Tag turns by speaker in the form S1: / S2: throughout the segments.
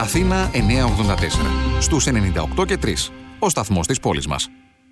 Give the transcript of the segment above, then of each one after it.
S1: Αθήνα 984. Στους 98 και 3. Ο σταθμός της πόλης μας.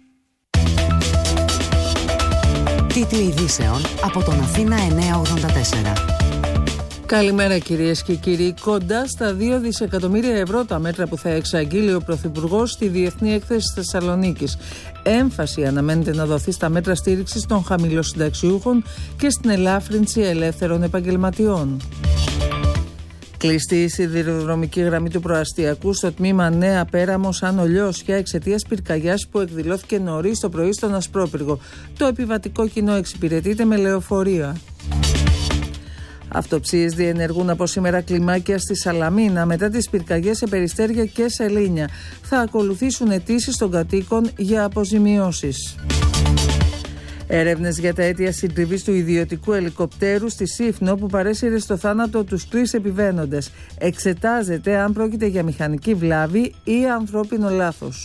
S2: Τίτλοι ειδήσεων από τον Αθήνα 984.
S3: Καλημέρα κυρίες και κύριοι. Κοντά στα 2 δισεκατομμύρια ευρώ τα μέτρα που θα εξαγγείλει ο Πρωθυπουργός στη Διεθνή Έκθεση Θεσσαλονίκης. Έμφαση αναμένεται να δοθεί στα μέτρα στήριξης των χαμηλοσυνταξιούχων και στην ελάφρυνση ελεύθερων επαγγελματιών. Κλειστή η σιδηροδρομική γραμμή του προαστιακού στο τμήμα Νέα Πέραμος Άνω Λιώσια εξαιτίας πυρκαγιάς που εκδηλώθηκε νωρίς το πρωί στον Ασπρόπυργο. Το επιβατικό κοινό εξυπηρετείται με λεωφορεία. Αυτοψίες διενεργούν από σήμερα κλιμάκια στη Σαλαμίνα μετά τις πυρκαγιές σε Περιστέρια και Σελήνια. Θα ακολουθήσουν αιτήσεις των κατοίκων για αποζημιώσεις. Έρευνες για τα αίτια συντριβής του ιδιωτικού ελικοπτέρου στη Σύφνο που παρέσυρε στο θάνατο τους 3 επιβαίνοντες. Εξετάζεται αν πρόκειται για μηχανική βλάβη ή ανθρώπινο λάθος.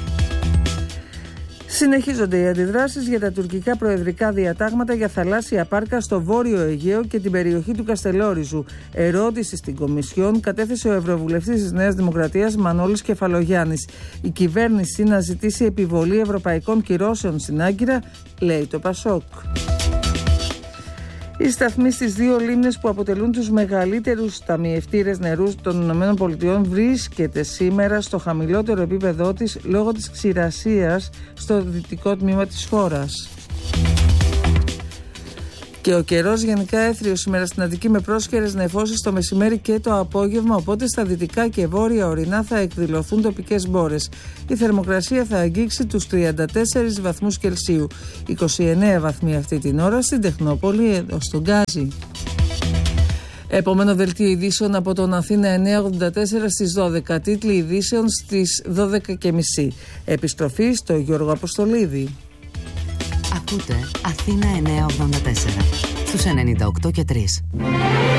S3: Συνεχίζονται οι αντιδράσεις για τα τουρκικά προεδρικά διατάγματα για θαλάσσια πάρκα στο Βόρειο Αιγαίο και την περιοχή του Καστελόριζου. Ερώτηση στην Κομισιόν κατέθεσε ο Ευρωβουλευτής της Νέας Δημοκρατίας Μανώλης Κεφαλογιάννης. Η κυβέρνηση να ζητήσει επιβολή ευρωπαϊκών κυρώσεων στην Άγκυρα, λέει το Πασόκ. Οι σταθμοί στις 2 λίμνες που αποτελούν τους μεγαλύτερους ταμιευτήρες νερού των ΗΠΑ βρίσκεται σήμερα στο χαμηλότερο επίπεδό της λόγω της ξηρασίας στο δυτικό τμήμα της χώρας. Και ο καιρός γενικά έθριος σήμερα στην Αττική με πρόσχερες νεφώσεις το μεσημέρι και το απόγευμα, οπότε στα δυτικά και βόρεια ορεινά θα εκδηλωθούν τοπικές μπόρες. Η θερμοκρασία θα αγγίξει τους 34 βαθμούς Κελσίου, 29 βαθμοί αυτή την ώρα στην Τεχνόπολη εδώ στον Γκάζι. Επόμενο δελτίο ειδήσεων από τον Αθήνα 984 στις 12, τίτλοι ειδήσεων στις 12.30. Επιστροφή στο Γιώργο Αποστολίδη.
S2: Ακούτε Αθήνα 984 στους 98 και 3.